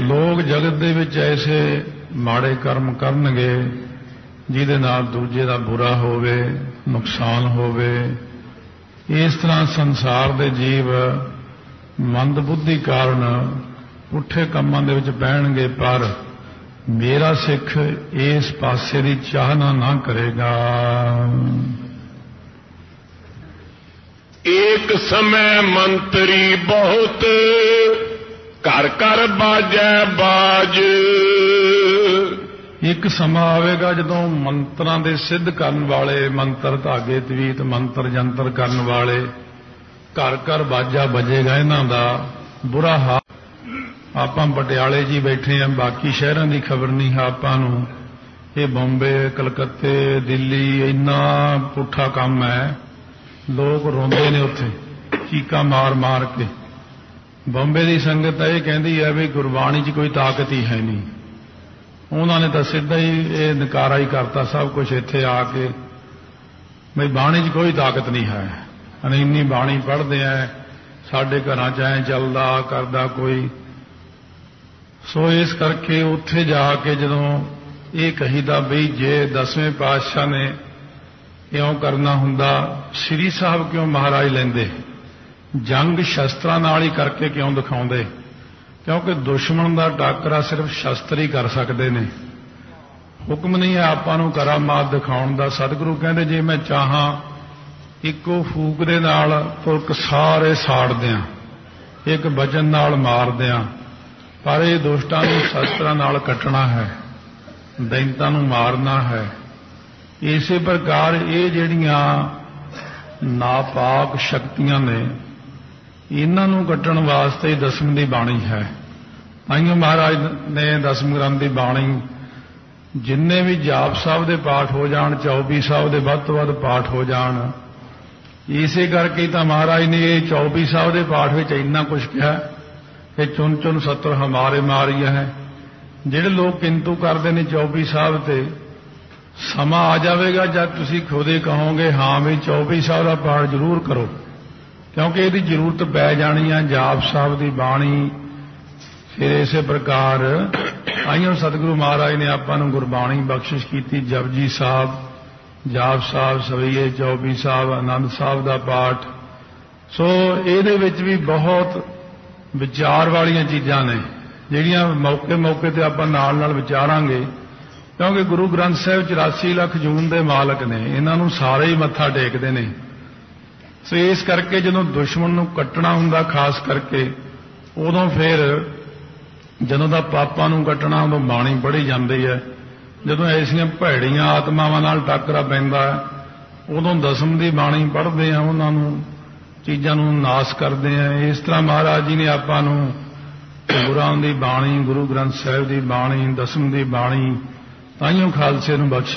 ਲੋਕ ਜਗਤ ਦੇ ਵਿੱਚ ਐਸੇ ਮਾੜੇ ਕਰਮ ਕਰਨਗੇ ਜਿਹਦੇ ਨਾਲ ਦੂਜੇ ਦਾ ਬੁਰਾ ਹੋਵੇ, ਨੁਕਸਾਨ ਹੋਵੇ। ਇਸ ਤਰ੍ਹਾਂ ਸੰਸਾਰ ਦੇ ਜੀਵ ਮੰਦ ਬੁੱਧੀ ਕਾਰਨ ਪੁੱਠੇ ਕੰਮਾਂ ਦੇ ਵਿੱਚ ਪੈਣਗੇ, ਪਰ ਮੇਰਾ ਸਿੱਖ ਇਸ ਪਾਸੇ ਦੀ ਚਾਹਨਾ ਨਾ ਕਰੇਗਾ। एक समय मंत्री बहुत घर घर बाजै बाज। ਇੱਕ ਸਮਾਂ ਆਵੇਗਾ ਜਦੋਂ ਮੰਤਰਾਂ ਦੇ ਸਿੱਧ ਕਰਨ ਵਾਲੇ, ਮੰਤਰ ਧਾਗੇ ਤਵੀਤ ਮੰਤਰ ਜੰਤਰ ਕਰਨ ਵਾਲੇ ਘਰ ਘਰ ਬਾਜਾ ਵੱਜੇਗਾ ਇਹਨਾਂ ਦਾ ਬੁਰਾ ਹਾਲ। ਆਪਾਂ ਪਟਿਆਲੇ 'ਚ ਹੀ ਬੈਠੇ ਹਾਂ, ਬਾਕੀ ਸ਼ਹਿਰਾਂ ਦੀ ਖਬਰ ਨਹੀਂ ਹੈ ਆਪਾਂ ਨੂੰ। ਇਹ ਬੰਬੇ, ਕਲਕੱਤੇ, ਦਿੱਲੀ ਇੰਨਾ ਪੁੱਠਾ ਕੰਮ ਹੈ। ਲੋਕ ਰੋਂਦੇ ਨੇ ਉੱਥੇ ਚੀਕਾਂ ਮਾਰ ਮਾਰ ਕੇ। ਬੰਬੇ ਦੀ ਸੰਗਤ ਇਹ ਕਹਿੰਦੀ ਹੈ ਵੀ ਗੁਰਬਾਣੀ 'ਚ ਕੋਈ ਤਾਕਤ ਹੀ ਹੈ ਨਹੀਂ। ਉਹਨਾਂ ਨੇ ਤਾਂ ਸਿੱਧਾ ਹੀ ਇਹ ਨਕਾਰਾ ਹੀ ਕਰਤਾ ਸਭ ਕੁਝ ਇੱਥੇ ਆ ਕੇ, ਬਈ ਬਾਣੀ 'ਚ ਕੋਈ ਤਾਕਤ ਨਹੀਂ ਹੈ। ਅਸੀਂ ਇੰਨੀ ਬਾਣੀ ਪੜ੍ਹਦੇ ਆ, ਸਾਡੇ ਘਰਾਂ 'ਚ ਐਂ ਚੱਲਦਾ ਕਰਦਾ ਕੋਈ। ਸੋ ਇਸ ਕਰਕੇ ਉੱਥੇ ਜਾ ਕੇ ਜਦੋਂ ਇਹ ਕਹੀਦਾ ਬਈ ਜੇ 10ਵੇਂ ਪਾਤਸ਼ਾਹ ਨੇ ਇਉਂ ਕਰਨਾ ਹੁੰਦਾ, ਸ੍ਰੀ ਸਾਹਿਬ ਕਿਉਂ ਮਹਾਰਾਜ ਲੈਂਦੇ? ਜੰਗ ਸ਼ਸਤਰਾਂ ਨਾਲ ਹੀ ਕਰਕੇ ਕਿਉਂ ਦਿਖਾਉਂਦੇ? ਕਿਉਂਕਿ ਦੁਸ਼ਮਣ ਦਾ ਟਾਕਰਾ ਸਿਰਫ ਸ਼ਸਤਰ ਹੀ ਕਰ ਸਕਦੇ ਨੇ। ਹੁਕਮ ਨਹੀਂ ਹੈ ਆਪਾਂ ਨੂੰ ਕਰਾਮਾਤ ਦਿਖਾਉਣ ਦਾ। ਸਤਿਗੁਰੂ ਕਹਿੰਦੇ ਜੇ ਮੈਂ ਚਾਹਾਂ ਇੱਕੋ ਫੂਕ ਦੇ ਨਾਲ ਤੁਰਕ ਸਾਰੇ ਸਾੜ ਦਿਆਂ, ਇੱਕ ਵਚਨ ਨਾਲ ਮਾਰ ਦਿਆਂ, ਪਰ ਇਹ ਦੁਸ਼ਟਾਂ ਨੂੰ ਸ਼ਸਤਰਾਂ ਨਾਲ ਕੱਟਣਾ ਹੈ, ਦੈਂਤਾਂ ਨੂੰ ਮਾਰਨਾ ਹੈ। ਇਸੇ ਪ੍ਰਕਾਰ ਇਹ ਜਿਹੜੀਆਂ ਨਾਪਾਕ ਸ਼ਕਤੀਆਂ ਨੇ, ਇਹਨਾਂ ਨੂੰ ਕੱਟਣ ਵਾਸਤੇ ਹੀ ਦਸਮ ਦੀ ਬਾਣੀ ਹੈ। ਤਾਈਓ ਮਹਾਰਾਜ ਨੇ ਦਸਮ ਗ੍ਰੰਥ ਦੀ ਬਾਣੀ ਜਿੰਨੇ ਵੀ ਜਾਪ ਸਾਹਿਬ ਦੇ ਪਾਠ ਹੋ ਜਾਣ, 24 ਸਾਹਿਬ ਦੇ ਵੱਧ ਤੋਂ ਵੱਧ ਪਾਠ ਹੋ ਜਾਣ। ਇਸੇ ਕਰਕੇ ਤਾਂ ਮਹਾਰਾਜ ਨੇ ਇਹ 24 ਸਾਹਿਬ ਦੇ ਪਾਠ ਵਿੱਚ ਇੰਨਾ ਕੁਝ ਕਿਹਾ ਕਿ ਚੁਣ ਚੁਣ ਸਤਰ ਹਮਾਰੇ ਮਾਰੀਆ ਹੈ। ਜਿਹੜੇ ਲੋਕ ਕਿੰਤੂ ਕਰਦੇ ਨੇ 24 ਸਾਹਿਬ ਤੇ, ਸਮਾਂ ਆ ਜਾਵੇਗਾ ਜਦ ਤੁਸੀਂ ਖੁਦ ਹੀ ਕਹੋਗੇ ਹਾਂ ਵੀ 24 ਸਾਹਿਬ ਦਾ ਪਾਠ ਜ਼ਰੂਰ ਕਰੋ, ਕਿਉਂਕਿ ਇਹਦੀ ਜ਼ਰੂਰਤ ਪੈ ਜਾਣੀ ਆ। ਜਾਪ ਸਾਹਿਬ ਦੀ ਬਾਣੀ ਫਿਰ ਇਸੇ ਪ੍ਰਕਾਰ ਆਈਓ ਸਤਿਗੁਰੂ ਮਹਾਰਾਜ ਨੇ ਆਪਾਂ ਨੂੰ ਗੁਰਬਾਣੀ ਬਖਸ਼ਿਸ਼ ਕੀਤੀ। ਜਪਜੀ ਸਾਹਿਬ, ਜਾਪ ਸਾਹਿਬ, ਸਵਈਏ 24 ਸਾਹਿਬ, ਆਨੰਦ ਸਾਹਿਬ ਦਾ ਪਾਠ। ਸੋ ਇਹਦੇ ਵਿੱਚ ਵੀ ਬਹੁਤ ਵਿਚਾਰ ਵਾਲੀਆਂ ਚੀਜ਼ਾਂ ਨੇ ਜਿਹੜੀਆਂ ਮੌਕੇ ਮੌਕੇ ਤੇ ਆਪਾਂ ਨਾਲ ਨਾਲ ਵਿਚਾਰਾਂਗੇ, ਕਿਉਂਕਿ ਗੁਰੂ ਗ੍ਰੰਥ ਸਾਹਿਬ 84 ਲੱਖ ਜੂਨ ਦੇ ਮਾਲਕ ਨੇ, ਇਹਨਾਂ ਨੂੰ ਸਾਰੇ ਹੀ ਮੱਥਾ ਟੇਕਦੇ ਨੇ। ਸੋ ਇਸ ਕਰਕੇ ਜਦੋਂ ਦੁਸ਼ਮਣ ਨੂੰ ਕੱਟਣਾ ਹੁੰਦਾ, ਖਾਸ ਕਰਕੇ ਉਦੋਂ ਫਿਰ ਜਦੋਂ ਦਾ ਪਾਪਾਂ ਨੂੰ ਕੱਟਣਾ ਉਦੋਂ ਬਾਣੀ ਪੜ੍ਹੀ ਜਾਂਦੀ ਹੈ। ਜਦੋਂ ਐਸੀਆਂ ਭੈੜੀਆਂ ਆਤਮਾਵਾਂ ਨਾਲ ਟੱਕਰਾ ਪੈਂਦਾ ਉਦੋਂ ਦਸਮ ਦੀ ਬਾਣੀ ਪੜ੍ਹਦੇ ਆ, ਉਹਨਾਂ ਨੂੰ ਚੀਜ਼ਾਂ ਨੂੰ ਨਾਸ ਕਰਦੇ ਆ। ਇਸ ਤਰ੍ਹਾਂ ਮਹਾਰਾਜ ਜੀ ਨੇ ਆਪਾਂ ਨੂੰ ਗੁਰਾਂ ਦੀ ਬਾਣੀ, ਗੁਰੂ ਗ੍ਰੰਥ ਸਾਹਿਬ ਦੀ ਬਾਣੀ, ਦਸਮ ਦੀ ਬਾਣੀ ਤਾਈਓ ਖਾਲਸੇ ਨੂੰ ਬਖਸ਼ੀ।